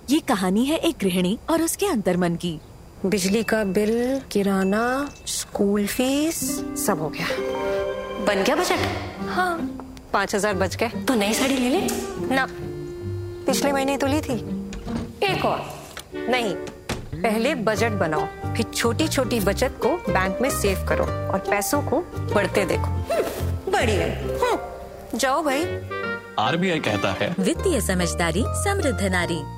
ये कहानी है एक गृहिणी और उसके अंतर्मन की। बिजली का बिल, किराना, स्कूल फीस, सब हो गया। बन गया बजट? हाँ, 5,000 बच गए। तो नई साड़ी ले ले ना, पिछले महीने तो ली थी। एक और। नहीं, पहले बजट बनाओ, फिर छोटी छोटी बचत को बैंक में सेव करो और पैसों को बढ़ते देखो। बढ़िया। जाओ भाई। RBI कहता है वित्तीय समझदारी समृद्ध नारी।